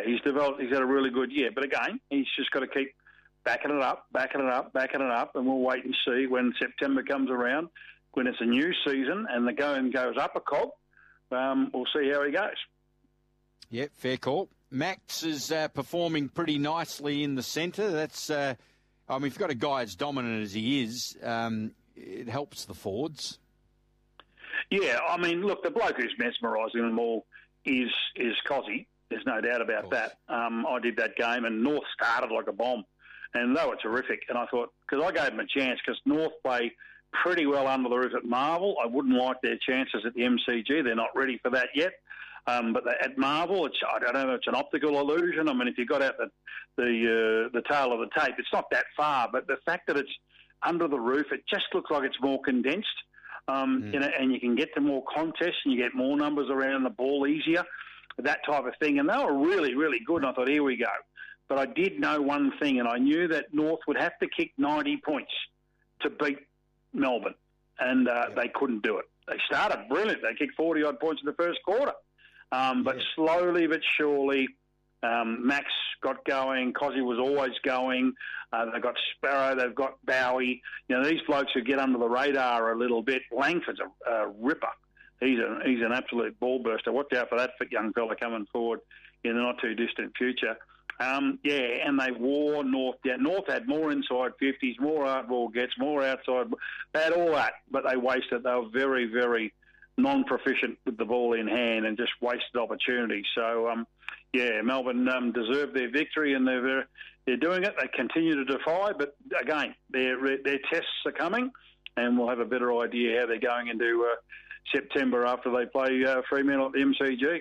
he's developed. He's had a really good year. But again, he's just got to keep backing it up, and we'll wait and see when September comes around, when it's a new season and the going goes up a cog. We'll see how he goes. Yeah, fair call. Max is performing pretty nicely in the centre. That's, if you've got a guy as dominant as he is, it helps the forwards. Yeah, look, the bloke who's mesmerising them all is Cozzy. There's no doubt about that. I did that game, and North started like a bomb, and they were terrific. And I thought, because I gave them a chance, because North play pretty well under the roof at Marvel. I wouldn't like their chances at the MCG. They're not ready for that yet. But at Marvel, I don't know if it's an optical illusion. If you got out the tail of the tape, it's not that far. But the fact that it's under the roof, it just looks like it's more condensed. And you can get to more contests and you get more numbers around the ball easier, that type of thing. And they were really, really good. And I thought, here we go. But I did know one thing, and I knew that North would have to kick 90 points to beat Melbourne. And they couldn't do it. They started brilliant. They kicked 40-odd points in the first quarter. But slowly but surely, Max got going. Cozzy was always going. They've got Sparrow. They've got Bowie. These blokes who get under the radar a little bit. Langford's a ripper. He's an absolute ball burster. Watch out for that young fella coming forward in the not-too-distant future. And they wore North down. North had more inside 50s, more hardball gets, more outside. They had all that, but they wasted. They were very, very non-proficient with the ball in hand and just wasted opportunities. So, Melbourne deserved their victory, and they're doing it. They continue to defy, but again, their tests are coming, and we'll have a better idea how they're going into September after they play Fremantle at the MCG.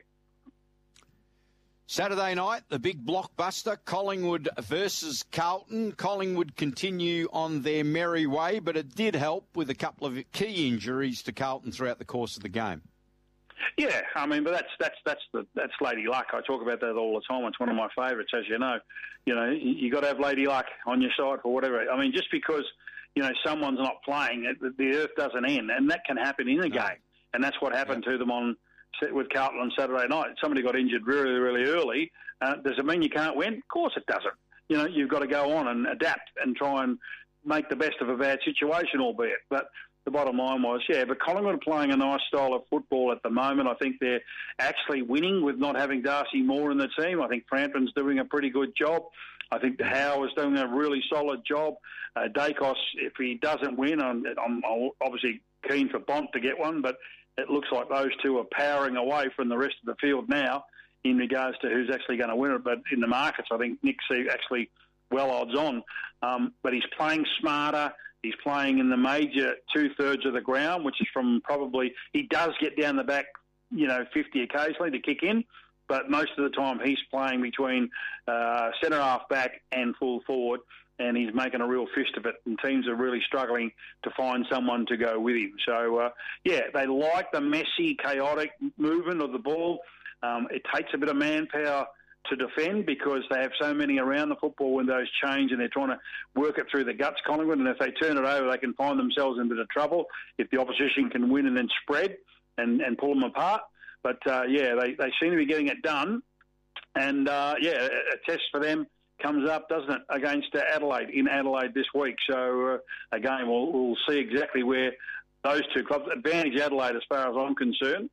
Saturday night, the big blockbuster, Collingwood versus Carlton. Collingwood continue on their merry way, but it did help with a couple of key injuries to Carlton throughout the course of the game. Yeah, but that's Lady Luck. I talk about that all the time. It's one of my favourites, as you know. You got to have Lady Luck on your side for whatever. Just because someone's not playing, the earth doesn't end, and that can happen in a game. And that's what happened to them with Carlton on Saturday night. Somebody got injured really, really early. Does it mean you can't win? Of course it doesn't. You've got to go on and adapt and try and make the best of a bad situation, albeit. But the bottom line was, but Collingwood are playing a nice style of football at the moment. I think they're actually winning with not having Darcy Moore in the team. I think Frampton's doing a pretty good job. I think Howe is doing a really solid job. Dacos, if he doesn't win, I'm obviously keen for Bont to get one, but it looks like those two are powering away from the rest of the field now in regards to who's actually going to win it. But in the markets, I think Nick's actually well odds on. But he's playing smarter. He's playing in the major two-thirds of the ground, which is from probably... He does get down the back, 50 occasionally to kick in, but most of the time he's playing between centre-half back and full forward, and he's making a real fist of it, and teams are really struggling to find someone to go with him. So, they like the messy, chaotic movement of the ball. It takes a bit of manpower to defend because they have so many around the football when those change and they're trying to work it through the guts, Collingwood, and if they turn it over, they can find themselves in a bit of trouble if the opposition can win and then spread and pull them apart. But, they seem to be getting it done. And, a test for them comes up, doesn't it, against Adelaide, in Adelaide this week. So, again, we'll see exactly where those two clubs advantage Adelaide as far as I'm concerned.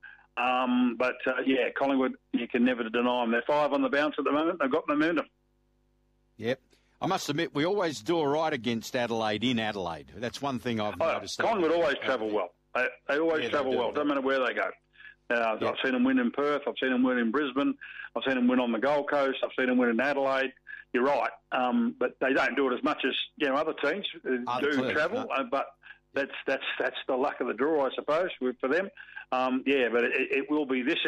Collingwood, you can never deny them. They're 5 on the bounce at the moment. They've got momentum. Yep. I must admit, we always do all right against Adelaide in Adelaide. That's one thing I've noticed. Collingwood always travel well. They always travel well. Doesn't matter where they go. I've seen them win in Perth. I've seen them win in Brisbane. I've seen them win on the Gold Coast. I've seen them win in Adelaide. You're right, but they don't do it as much as other teams travel. No. But that's the luck of the draw, I suppose, for them. But it will be. This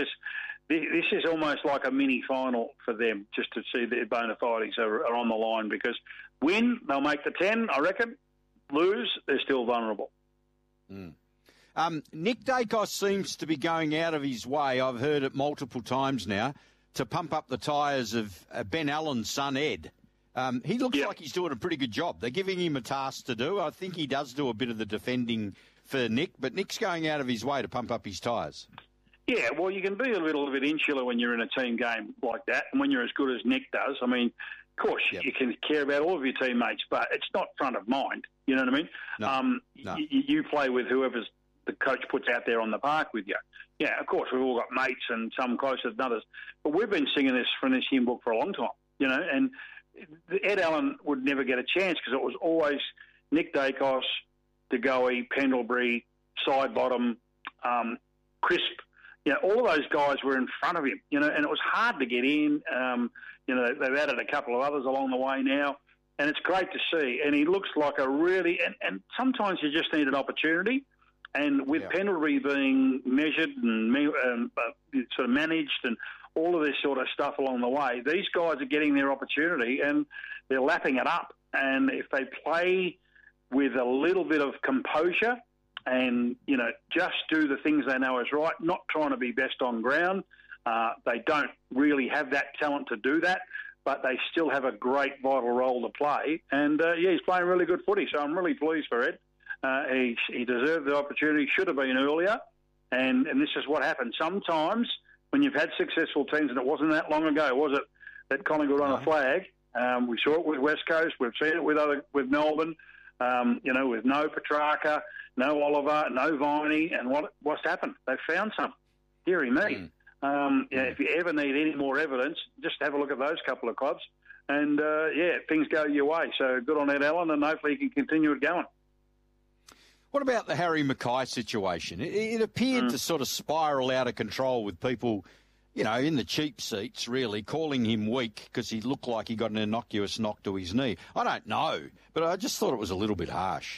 is almost like a mini final for them, just to see their bona fides are on the line. Because win, they'll make the 10, I reckon. Lose, they're still vulnerable. Mm. Nick Dacos seems to be going out of his way. I've heard it multiple times now, to pump up the tyres of Ben Allen's son, Ed. He looks like he's doing a pretty good job. They're giving him a task to do. I think he does do a bit of the defending for Nick, but Nick's going out of his way to pump up his tyres. Yeah, well, you can be a little bit insular when you're in a team game like that, and when you're as good as Nick does. I mean, of course, you can care about all of your teammates, but it's not front of mind. You know what I mean? No. You play with whoever's the coach puts out there on the park with you. Yeah, of course, we've all got mates and some closer than others, but we've been singing this from this hymn book for a long time, you know, and Ed Allen would never get a chance because it was always Nick Dacos, De Goey, Pendlebury, Sidebottom, Crisp. You know, all those guys were in front of him, you know, and it was hard to get in. You know, they've added a couple of others along the way now, and it's great to see. And he looks like a really, and sometimes you just need an opportunity. And with Pendlebury being measured and sort of managed and all of this sort of stuff along the way, these guys are getting their opportunity and they're lapping it up. And if they play with a little bit of composure and, you know, just do the things they know is right, not trying to be best on ground, they don't really have that talent to do that, but they still have a great vital role to play. And, he's playing really good footy, so I'm really pleased for Ed. He deserved the opportunity, should have been earlier, and this is what happens. Sometimes when you've had successful teams, and it wasn't that long ago, was it, that Collingwood won a flag? We saw it with West Coast. We've seen it with Melbourne, you know, with no Petrarca, no Oliver, no Viney, and what's happened? They've found something. Deary me. If you ever need any more evidence, just have a look at those couple of clubs, and, things go your way. So good on Ed Allen, and hopefully he can continue it going. What about the Harry Mackay situation? It appeared to sort of spiral out of control with people, you know, in the cheap seats, really, calling him weak because he looked like he got an innocuous knock to his knee. I don't know, but I just thought it was a little bit harsh.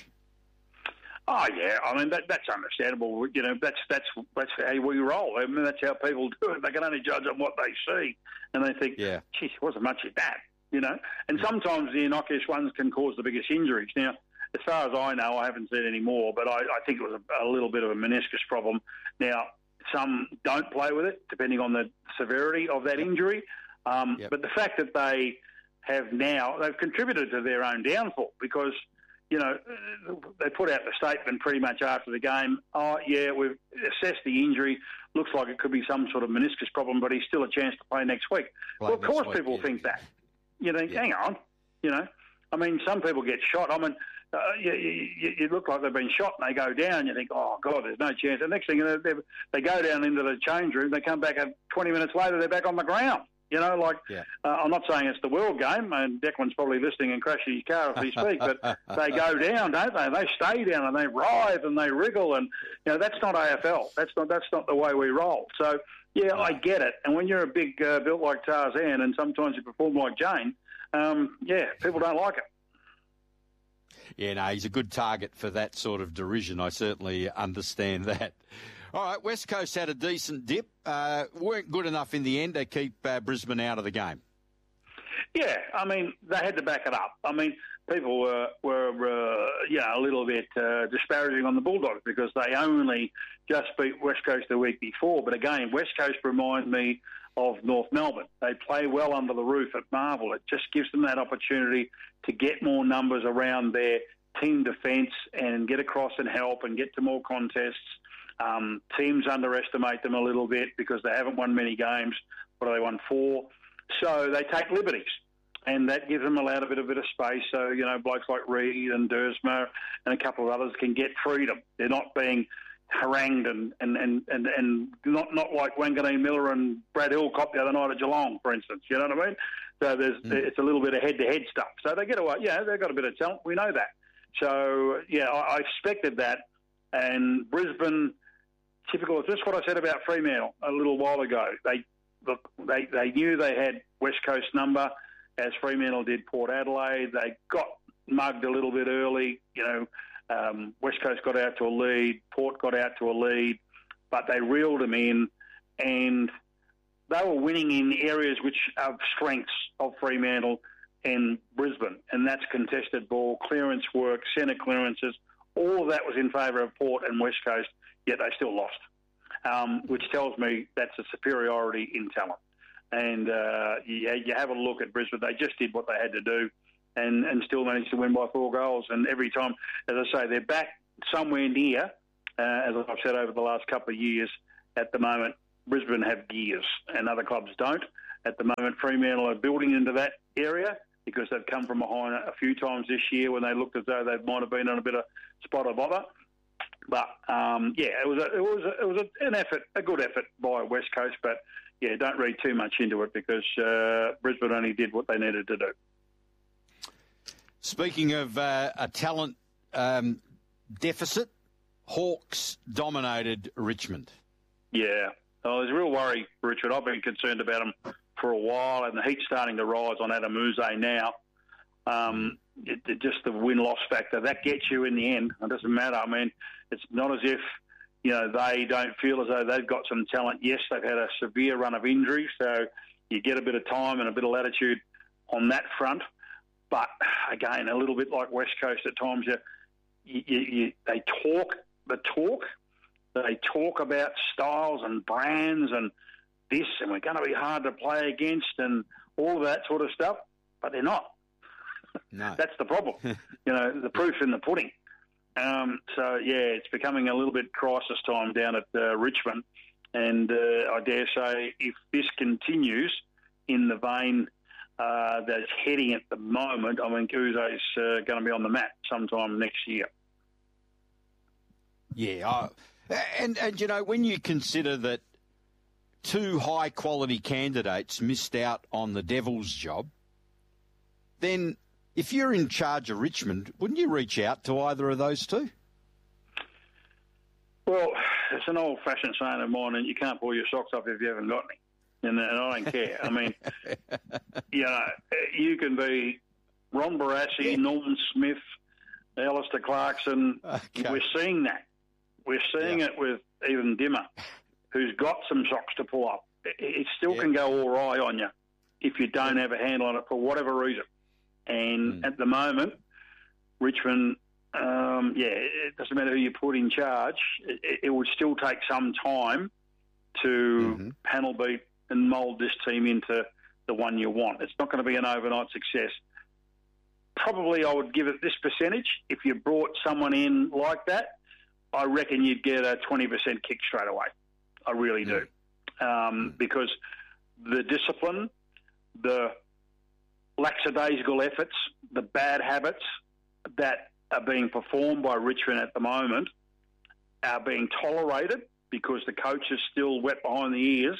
Oh, yeah. I mean, that's understandable. You know, that's how we roll. I mean, that's how people do it. They can only judge on what they see. And they think, geez, it wasn't much of that, you know. And sometimes the innocuous ones can cause the biggest injuries. Now, as far as I know, I haven't seen any more, but I think it was a little bit of a meniscus problem. Now, some don't play with it, depending on the severity of that injury. But the fact that they have now, they've contributed to their own downfall because, you know, they put out the statement pretty much after the game, we've assessed the injury, looks like it could be some sort of meniscus problem, but he's still a chance to play next week. Well, of course people think that. You know, hang on, you know. I mean, some people get shot. I mean, you look like they've been shot and they go down. You think, oh, God, there's no chance. The next thing, they go down into the change room. They come back 20 minutes later, they're back on the ground. You know, I'm not saying it's the world game, and Declan's probably listening and crashing his car as we speak, but they go down, don't they? They stay down and they writhe and they wriggle, and, you know, that's not AFL. That's not the way we roll. So, I get it. And when you're a big built like Tarzan and sometimes you perform like Jane, people don't like it. Yeah, no, he's a good target for that sort of derision. I certainly understand that. All right, West Coast had a decent dip. Weren't good enough in the end to keep Brisbane out of the game. Yeah, I mean, they had to back it up. I mean, people were a little bit disparaging on the Bulldogs because they only just beat West Coast the week before. But again, West Coast reminds me of North Melbourne. They play well under the roof at Marvel. It just gives them that opportunity to get more numbers around their team defence and get across and help and get to more contests. Teams underestimate them a little bit because they haven't won many games. What have they won? 4. So they take liberties, and that gives them a bit of space. So, you know, blokes like Reid and Dersma and a couple of others can get freedom. They're not being harangued and not like Wanganeen Miller and Brad Hillcop the other night at Geelong, for instance. You know what I mean? So it's a little bit of head-to-head stuff. So they get away. Yeah, they've got a bit of talent. We know that. So, I expected that. And Brisbane, typical of just what I said about Fremantle a little while ago. They knew they had West Coast number, as Fremantle did Port Adelaide. They got mugged a little bit early. You know, West Coast got out to a lead, Port got out to a lead, but they reeled them in, and they were winning in areas which are strengths of Fremantle and Brisbane, and that's contested ball, clearance work, centre clearances. All of that was in favour of Port and West Coast, yet they still lost, which tells me that's a superiority in talent. And you have a look at Brisbane. They just did what they had to do and still managed to win by 4 goals. And every time, as I say, they're back somewhere near, as I've said over the last couple of years, at the moment, Brisbane have gears and other clubs don't. At the moment, Fremantle are building into that area because they've come from behind a few times this year when they looked as though they might have been on a bit of spot or bother. But it was an effort, a good effort by West Coast. But yeah, don't read too much into it because Brisbane only did what they needed to do. Speaking of a talent deficit, Hawks dominated Richmond. Yeah, there's a real worry for Richmond. I've been concerned about them for a while, and the heat's starting to rise on Adam Uze now. Just the win-loss factor, that gets you in the end. It doesn't matter. I mean, it's not as if, they don't feel as though they've got some talent. Yes, they've had a severe run of injuries, so you get a bit of time and a bit of latitude on that front. But, again, a little bit like West Coast at times, they talk the talk. They talk about styles and brands and this, and we're going to be hard to play against and all of that sort of stuff, but they're not. No. That's the problem. The proof in the pudding. It's becoming a little bit crisis time down at Richmond, and I dare say if this continues in the vein that's heading at the moment, I mean, Uze's going to be on the mat sometime next year. Yeah, and when you consider that two high-quality candidates missed out on the Devils' job, then if you're in charge of Richmond, wouldn't you reach out to either of those two? Well, it's an old-fashioned saying of mine, and you can't pull your socks up if you haven't got any, and I don't care. I mean, you can be Ron Barassi, Norman Smith, Alistair Clarkson. Okay. We're seeing that. We're seeing it with even Dimmer, who's got some socks to pull up. It still can go all right on you if you don't have a handle on it for whatever reason. And at the moment, Richmond, it doesn't matter who you put in charge. It would still take some time to panel beat and mould this team into the one you want. It's not going to be an overnight success. Probably I would give it this percentage. If you brought someone in like that, I reckon you'd get a 20% kick straight away. I really do. Because the discipline, the lackadaisical efforts, the bad habits that are being performed by Richmond at the moment are being tolerated because the coach is still wet behind the ears,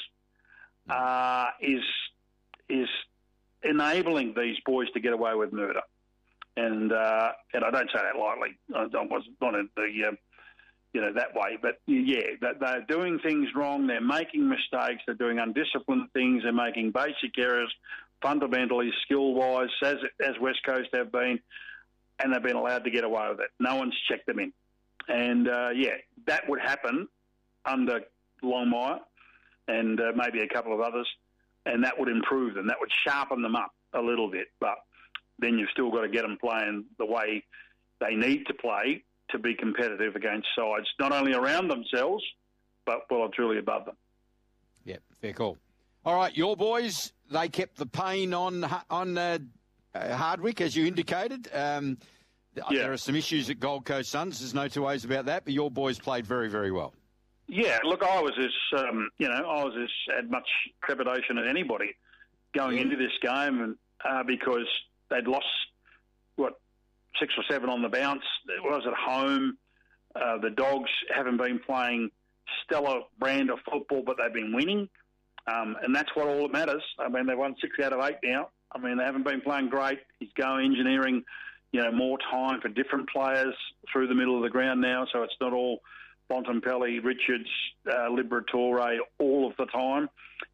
is enabling these boys to get away with murder. And I don't say that lightly. I was not in the that way. But, they're doing things wrong. They're making mistakes. They're doing undisciplined things. They're making basic errors, fundamentally, skill-wise, as West Coast have been, and they've been allowed to get away with it. No one's checked them in. And, that would happen under Longmire and maybe a couple of others, and that would improve them. That would sharpen them up a little bit. But then you've still got to get them playing the way they need to play to be competitive against sides, not only around themselves, but well and truly above them. Yeah, fair call. All right, your boys, they kept the pain on Hardwick, as you indicated. There are some issues at Gold Coast Suns. There's no two ways about that, but your boys played very, very well. Yeah, look, I was as had much trepidation as anybody going into this game, and because they'd lost 6 or 7 on the bounce. It was at home. The Dogs haven't been playing stellar brand of football, but they've been winning, and that's what all that matters. I mean, they've won 6 out of 8 now. I mean, they haven't been playing great. He's engineering, more time for different players through the middle of the ground now, so it's not all Bontempelli, Richards, Liberatore all of the time.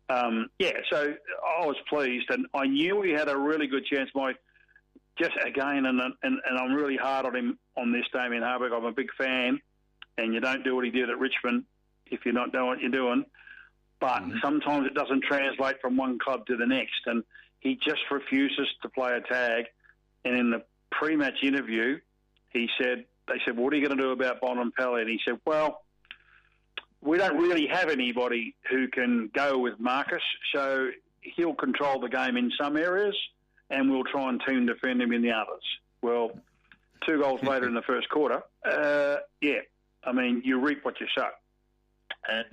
So I was pleased, and I knew we had a really good chance. Just again, and I'm really hard on him on this, Damien Hardwick. I'm a big fan, and you don't do what he did at Richmond if you're not doing what you're doing. But sometimes it doesn't translate from one club to the next, and he just refuses to play a tag. And in the pre-match interview, they said, what are you going to do about Bontempelli? And he said, well, we don't really have anybody who can go with Marcus, so he'll control the game in some areas, and we'll try and team defend him in the others. Well, 2 goals later in the first quarter, I mean, you reap what you sow. And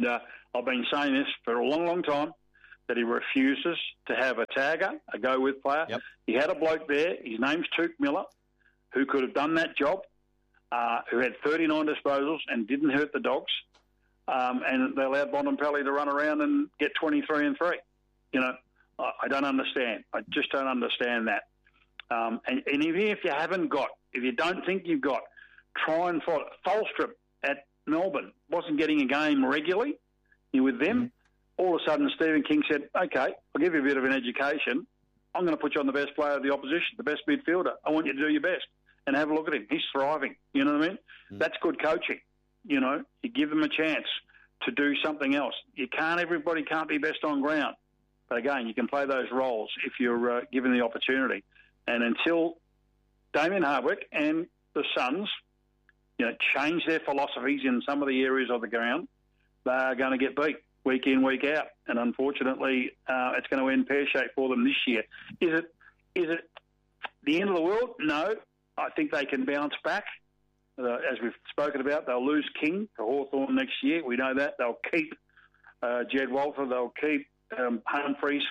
I've been saying this for a long, long time, that he refuses to have a tagger, a go-with player. Yep. He had a bloke there, his name's Tuke Miller, who could have done that job, who had 39 disposals and didn't hurt the Dogs, and they allowed Bontempelli to run around and get 23 and 3. You know, I don't understand. I just don't understand that. And even if you haven't got, if you don't think you've got, try and follow. Falstrip at Melbourne wasn't getting a game regularly. You're with them. Mm-hmm. All of a sudden, Stephen King said, okay, I'll give you a bit of an education. I'm going to put you on the best player of the opposition, the best midfielder. I want you to do your best. And have a look at him. He's thriving. You know what I mean? Mm-hmm. That's good coaching. You know, you give them a chance to do something else. Everybody can't be best on ground. But again, you can play those roles if you're given the opportunity. And until Damien Hardwick and the Suns, you know, change their philosophies in some of the areas of the ground, they are going to get beat week in, week out. And unfortunately, it's going to end pear-shaped for them this year. Is it the end of the world? No. I think they can bounce back. As we've spoken about, they'll lose King to Hawthorn next year. We know that. They'll keep Jed Walter. They'll keep Humphreys.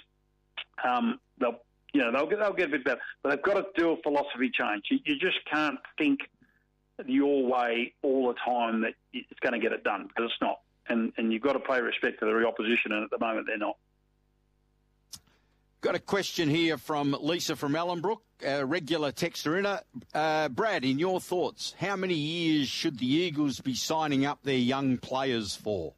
They'll get a bit better. But they've got to do a philosophy change. You just can't think your way all the time that it's going to get it done, because it's not. And you've got to pay respect to the opposition, and at the moment they're not. Got a question here from Lisa from Ellenbrook, a regular texter in her. Brad, in your thoughts, how many years should the Eagles be signing up their young players for?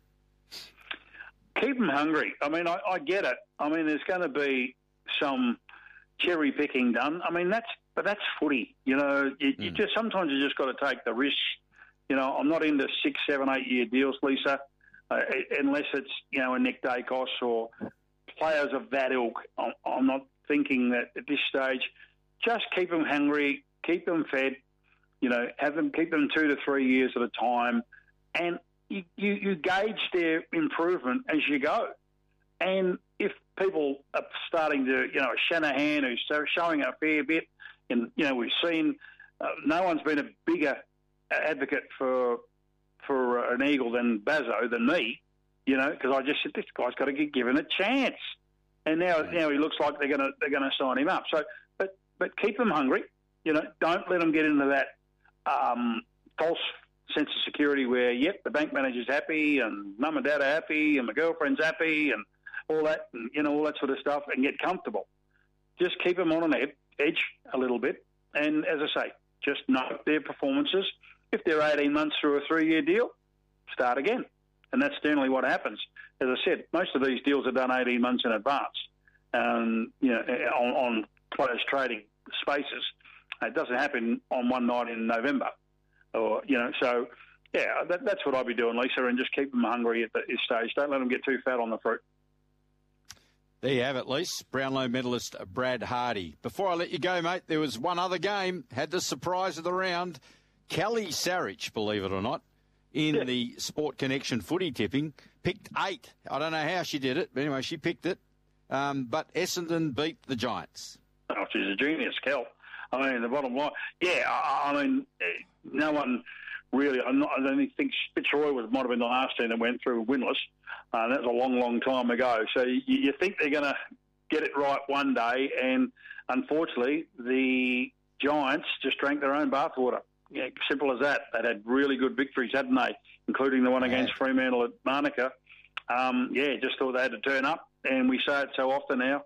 Keep them hungry. I mean, I get it. I mean, there's going to be some cherry picking done. I mean, that's footy. You know, you just sometimes you just got to take the risk. You know, I'm not into 6, 7, 8 year deals, Lisa, unless it's, you know, a Nick Dacos or players of that ilk. I'm not thinking that at this stage. Just keep them hungry, keep them fed. You know, keep them 2 to 3 years at a time, and you gauge their improvement as you go. And if people are starting to, you know, Shanahan who's showing a fair bit, and you know, we've seen no one's been a bigger advocate for an Eagle than Bazzo than me. You know, because I just said this guy's got to get given a chance, and now he looks like they're going to sign him up. So, but keep them hungry. You know, don't let them get into that false sense of security where the bank manager's happy and mum and dad are happy and my girlfriend's happy and all that, and, you know, all that sort of stuff, and get comfortable. Just keep them on an edge a little bit, and as I say, just note their performances. If they're 18 months through a 3-year deal, start again. And that's generally what happens. As I said, most of these deals are done 18 months in advance, you know, on players trading spaces. It doesn't happen on one night in November, or you know. So, yeah, that's what I'd be doing, Lisa, and just keep them hungry at this stage. Don't let them get too fat on the fruit. There you have it, Lisa. Brownlow medalist Brad Hardy. Before I let you go, mate, there was one other game, had the surprise of the round. Kelly Sarich, believe it or not, in the Sport Connection footy tipping, picked 8. I don't know how she did it, but anyway, she picked it. But Essendon beat the Giants. Oh, she's a genius, Kel. I mean, the bottom line, I mean, no one really, I don't think Fitzroy might have been the last team that went through winless. That was a long, long time ago. So you think they're going to get it right one day, and unfortunately, the Giants just drank their own bathwater. Yeah, simple as that. They'd had really good victories, hadn't they? Including the one against Fremantle at Manuka. Just thought they had to turn up, and we say it so often now.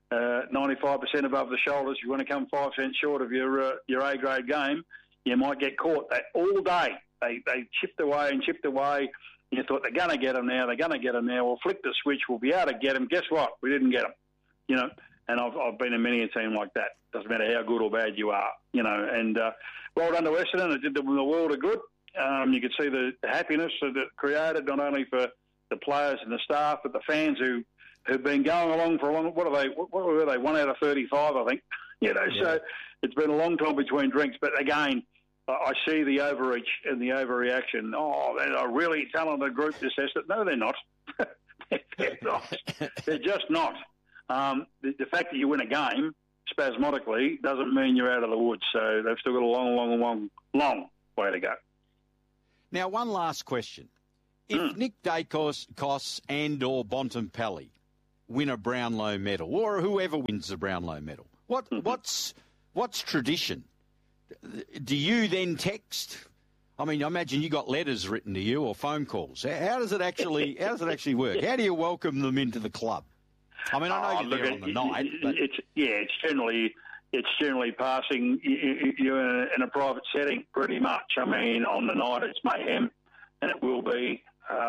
95% above the shoulders. You want to come 5 cents short of your A-grade game, you might get caught. All day they chipped away and chipped away. And you thought they're going to get them now. They're going to get them now. We'll flick the switch. We'll be able to get them. Guess what? We didn't get them. You know, and I've been in many a team like that. Doesn't matter how good or bad you are. You know, and well done to Essendon. It did them the world of good. You could see the happiness that it created, not only for the players and the staff, but the fans who've been going along for a long. What were they? 1 out of 35, I think. You know, so it's been a long time between drinks. But again, I see the overreach and the overreaction. Oh, they're a really talented group, this Essendon. No, they're not. They're not. They're just not. The fact that you win a game spasmodically doesn't mean you're out of the woods. So they've still got a long way to go. Now, one last question. if Nick Dacos and or Bontempelli win a Brownlow medal, or whoever wins the Brownlow medal, what's tradition? Do you then text? I mean, I imagine you got letters written to you or phone calls. How does it actually work? How do you welcome them into the club? I mean, I know you're there on the night. But... It's generally passing you in a private setting, pretty much. I mean, on the night it's mayhem, and it will be.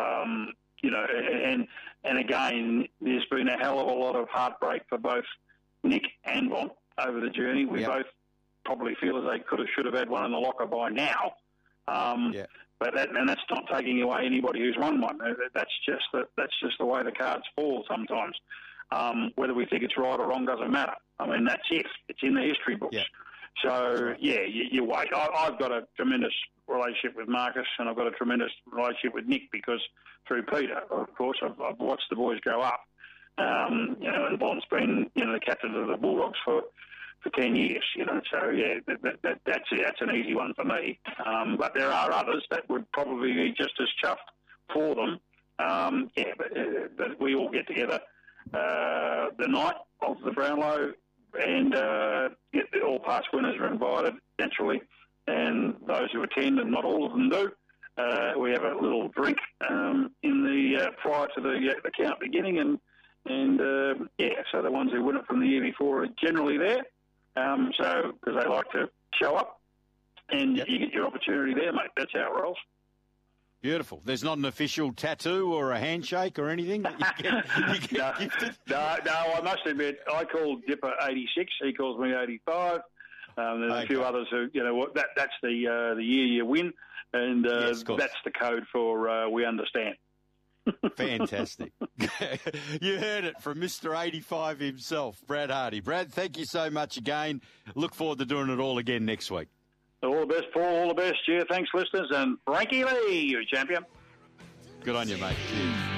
And again, there's been a hell of a lot of heartbreak for both Nick and Von over the journey. We both probably feel as they should have had one in the locker by now. But that's not taking away anybody who's won one. That's just the way the cards fall sometimes. Whether we think it's right or wrong doesn't matter. I mean, that's it. It's in the history books. Yeah. So, you wait. I've got a tremendous relationship with Marcus, and I've got a tremendous relationship with Nick because through Peter, of course, I've watched the boys grow up. And Bond's been, the captain of the Bulldogs for 10 years, So, that's an easy one for me. But there are others that would probably be just as chuffed for them. But we all get together the night of the Brownlow, and all past winners are invited naturally, and those who attend, and not all of them do. We have a little drink in the prior to the count beginning, so the ones who win it from the year before are generally there, so because they like to show up, and you get your opportunity there, mate. That's how it rolls. Beautiful. There's not an official tattoo or a handshake or anything that you get gifted? No, I must admit, I call Dipper 86. He calls me 85. There's a few others who, that's the year you win, and that's the code for we understand. Fantastic. You heard it from Mr. 85 himself, Brad Hardy. Brad, thank you so much again. Look forward to doing it all again next week. All the best, Paul. All the best. Thanks, listeners. And Frankie Lee, you're a champion. Good on you, mate. Cheers.